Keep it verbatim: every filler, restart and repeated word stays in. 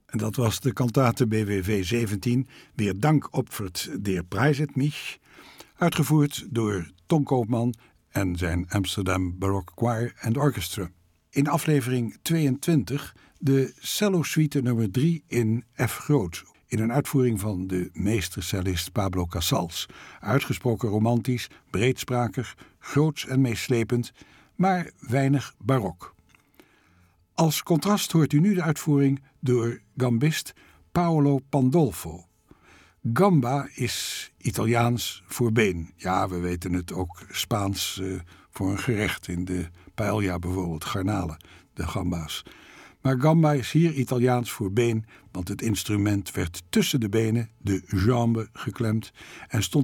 En dat was de kantate B W V zeventien, weer Dank opfert der prijzet mich, uitgevoerd door Ton Koopman en zijn Amsterdam Baroque Choir and Orchestra. In aflevering tweeëntwintig de cello-suite nummer drie in F groot, in een uitvoering van de meestercellist Pablo Casals. Uitgesproken romantisch, breedsprakig, groots en meeslepend, maar weinig barok. Als contrast hoort u nu de uitvoering door gambist Paolo Pandolfo. Gamba is Italiaans voor been. Ja, we weten het ook Spaans uh, voor een gerecht in de paella bijvoorbeeld, garnalen, de gamba's. Maar gamba is hier Italiaans voor been, want het instrument werd tussen de benen, de jambe, geklemd en stond